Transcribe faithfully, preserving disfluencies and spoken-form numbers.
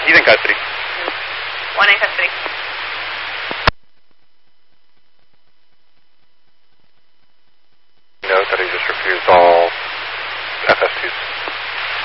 He's in custody. One in custody. Note that he just refused all